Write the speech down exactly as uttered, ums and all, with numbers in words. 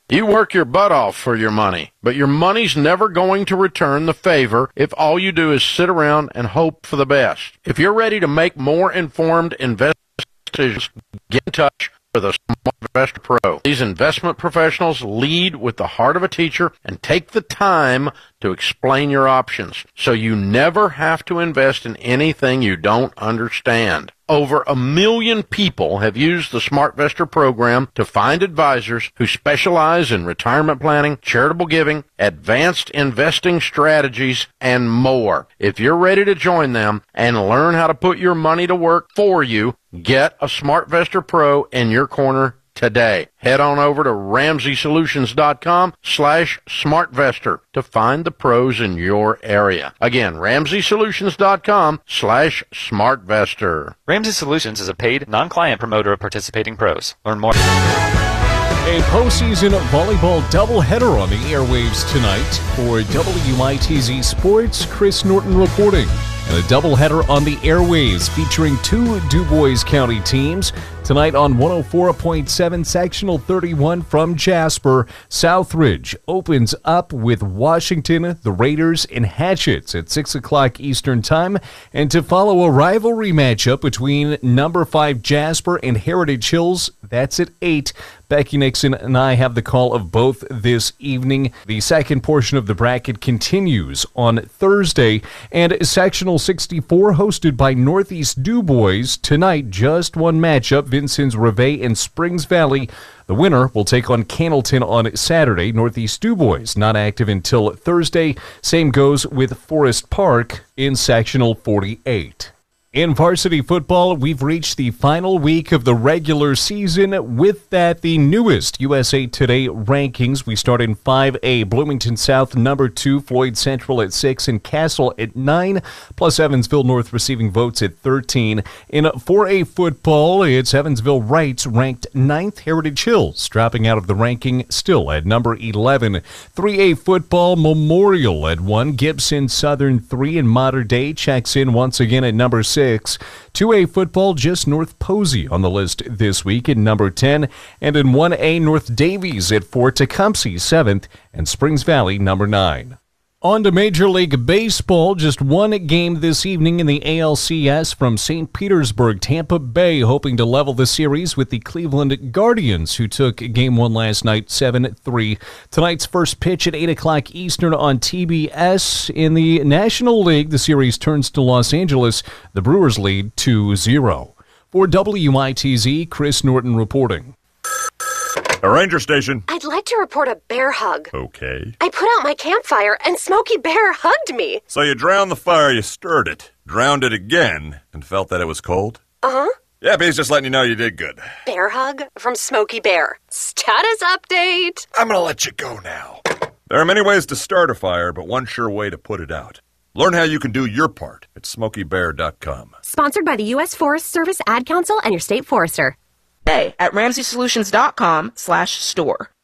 You work your butt off for your money, but your money's never going to return the favor if all you do is sit around and hope for the best. If you're ready to make more informed investment decisions, get in touch with a SmartVestor Pro. These investment professionals lead with the heart of a teacher and take the time to explain your options, so you never have to invest in anything you don't understand. Over a million people have used the SmartVestor program to find advisors who specialize in retirement planning, charitable giving, advanced investing strategies, and more. If you're ready to join them and learn how to put your money to work for you, get a SmartVestor Pro in your corner today. Head on over to RamseySolutions.com slash SmartVestor to find the pros in your area. Again, RamseySolutions.com slash SmartVestor. Ramsey Solutions is a paid, non-client promoter of participating pros. Learn more. A postseason volleyball doubleheader on the airwaves tonight. For W I T Z Sports, Chris Norton reporting. And a doubleheader on the airwaves featuring two DuBois County teams. Tonight on one oh four point seven, Sectional thirty-one from Jasper, Southridge opens up with Washington, the Raiders, and Hatchets at six o'clock Eastern Time. And to follow a rivalry matchup between number five Jasper and Heritage Hills, that's at eight. Becky Nixon and I have the call of both this evening. The second portion of the bracket continues on Thursday, and Sectional sixty-four, hosted by Northeast DuBois. Tonight, just one matchup, Vincennes Reveille and Springs Valley. The winner will take on Cannleton on Saturday. Northeast DuBois not active until Thursday. Same goes with Forest Park in Sectional forty-eight. In varsity football, we've reached the final week of the regular season. With that, the newest U S A Today rankings. We start in five A. Bloomington South, number two. Floyd Central at six. And Castle at nine. Plus Evansville North receiving votes at thirteen. In four A football, it's Evansville Rights ranked ninth. Heritage Hills dropping out of the ranking, still at number eleven. three A football, Memorial at one. Gibson Southern three. And Mater Dei checks in once again at number six. two A football, just North Posey on the list this week at number ten. And in one A, North Davies at four, Tecumseh seventh, and Springs Valley number nine. On to Major League Baseball. Just one game this evening in the A L C S from Saint Petersburg. Tampa Bay hoping to level the series with the Cleveland Guardians, who took game one last night seven three. Tonight's first pitch at eight o'clock Eastern on T B S. In the National League, the series turns to Los Angeles. The Brewers lead two zero. For W I T Z, Chris Norton reporting. A ranger station. I'd like to report a bear hug. Okay. I put out my campfire and Smokey Bear hugged me. So you drowned the fire, you stirred it, drowned it again, and felt that it was cold? Uh-huh. Yeah, but he's just letting you know you did good. Bear hug from Smokey Bear. Status update. I'm gonna let you go now. There are many ways to start a fire, but one sure way to put it out. Learn how you can do your part at smokey bear dot com. Sponsored by the U S Forest Service Ad Council and your state forester. At RamseySolutions.com slash store.